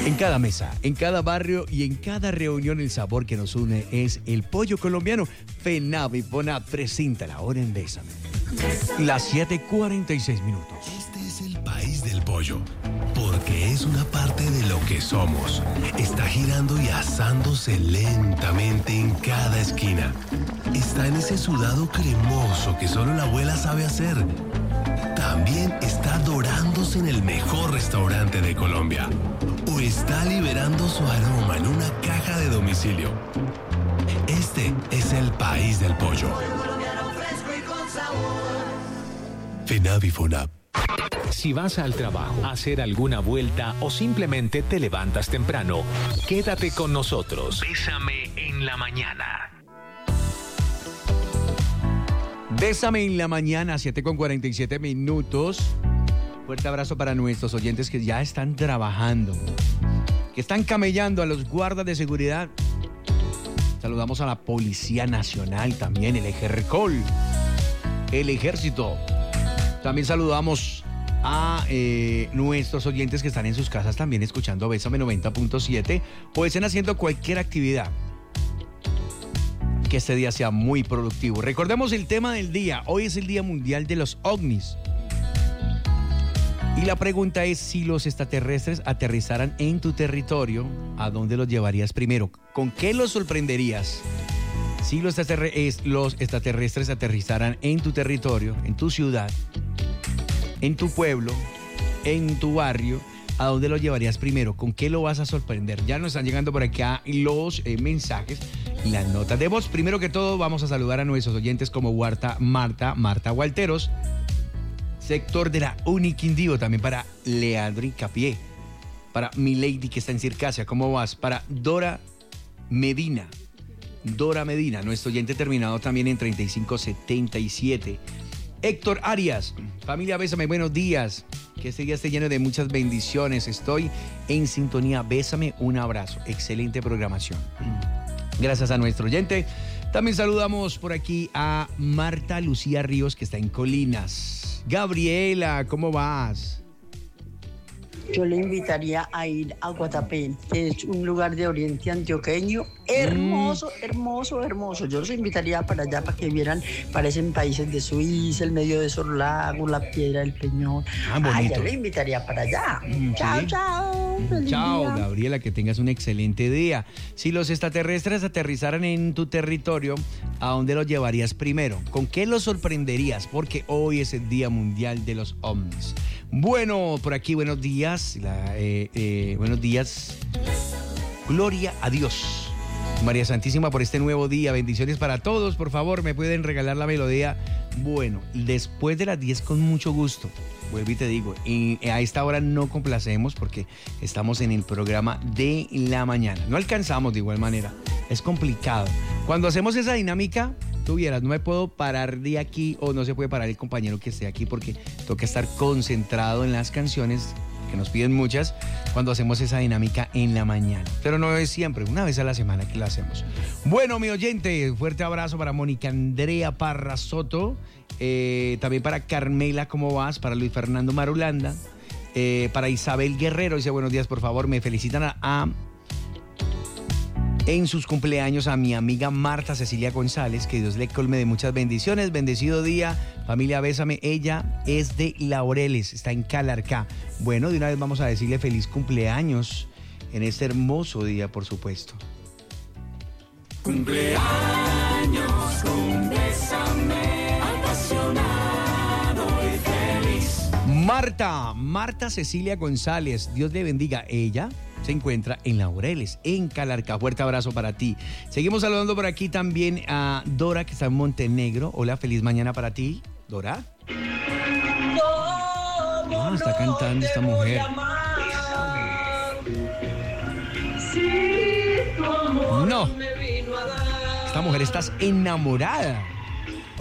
En cada mesa, en cada barrio y en cada reunión el sabor que nos une es el pollo colombiano. FENAVI FONAP presenta La Hora en Bésame. Las 7:46 minutos. Este es el país del pollo, porque es una parte de lo que somos. Está girando y asándose lentamente en cada esquina. Está en ese sudado cremoso que solo la abuela sabe hacer. También está dorándose en el mejor restaurante de Colombia. O está liberando su aroma en una caja de domicilio. Este es el país del pollo. FENAVI FONAP. Si vas al trabajo, a hacer alguna vuelta o simplemente te levantas temprano, quédate con nosotros. Bésame en la mañana. Bésame en la mañana, 7:47 minutos. Fuerte abrazo para nuestros oyentes que ya están trabajando, que están camellando, a los guardas de seguridad. Saludamos a la Policía Nacional también, el Ejercol, el Ejército. También saludamos a nuestros oyentes que están en sus casas también escuchando Bésame 90.7 o estén haciendo cualquier actividad. Que este día sea muy productivo. Recordemos el tema del día. Hoy es el Día Mundial de los OVNIs. Y la pregunta es, si los extraterrestres aterrizaran en tu territorio, ¿a dónde los llevarías primero? ¿Con qué los sorprenderías? Si los extraterrestres aterrizaran en tu territorio, en tu ciudad, en tu pueblo, en tu barrio, ¿a dónde lo llevarías primero? ¿Con qué lo vas a sorprender? Ya nos están llegando por acá los mensajes y las notas de voz. Primero que todo, vamos a saludar a nuestros oyentes como Marta Gualteros, sector de la Uniquindío, también para Leandro Incapié, para Milady que está en Circasia, ¿cómo vas? Para Dora Medina, nuestro oyente terminado también en 3577. Héctor Arias, familia Bésame, buenos días. Que este día esté lleno de muchas bendiciones. Estoy en sintonía. Bésame, un abrazo. Excelente programación. Gracias a nuestro oyente. También saludamos por aquí a Marta Lucía Ríos, que está en Colinas. Gabriela, ¿cómo vas? Yo le invitaría a ir a Guatapé, que es un lugar de oriente antioqueño hermoso, hermoso, hermoso. Yo los invitaría para allá para que vieran, parecen países de Suiza, el medio de esos lagos, la piedra del Peñón. Bonito. Yo le invitaría para allá. Chao, Sí. chao. Feliz Chao, día. Gabriela, que tengas un excelente día. Si los extraterrestres aterrizaran en tu territorio, ¿a dónde los llevarías primero? ¿Con qué los sorprenderías? Porque hoy es el Día Mundial de los OVNIs. Bueno, por aquí, buenos días. Buenos días. Gloria a Dios. María Santísima, por este nuevo día. Bendiciones para todos. Por favor, ¿me pueden regalar la melodía? Bueno, después de las 10 con mucho gusto. Vuelvo y te digo, a esta hora no complacemos porque estamos en el programa de la mañana. No alcanzamos de igual manera. Es complicado. Cuando hacemos esa dinámica, tú vieras, no me puedo parar de aquí o no se puede parar el compañero que esté aquí porque tengo que estar concentrado en las canciones que nos piden muchas cuando hacemos esa dinámica en la mañana. Pero no es siempre, una vez a la semana que la hacemos. Bueno, mi oyente, fuerte abrazo para Mónica Andrea Parra Soto, también para Carmela, ¿cómo vas? Para Luis Fernando Marulanda, para Isabel Guerrero, dice buenos días, por favor, me felicitan en sus cumpleaños a mi amiga Marta Cecilia González, que Dios le colme de muchas bendiciones. Bendecido día, familia Bésame. Ella es de Laureles, está en Calarcá. Bueno, de una vez vamos a decirle feliz cumpleaños en este hermoso día, por supuesto. Cumpleaños con Bésame, apasionado y feliz. Marta Cecilia González, Dios le bendiga. Ella se encuentra en Laureles, en Calarcá. Fuerte abrazo para ti. Seguimos saludando por aquí también a Dora, que está en Montenegro. Hola, feliz mañana para ti, Dora. Está cantando esta mujer. No, esta mujer estás enamorada.